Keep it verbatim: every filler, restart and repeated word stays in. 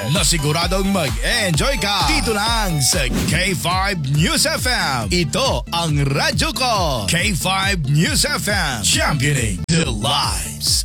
na siguradong mag-enjoy ka. Dito lang sa K five News F M. Ito ang radyo ko. K five News F M. Championing the lives.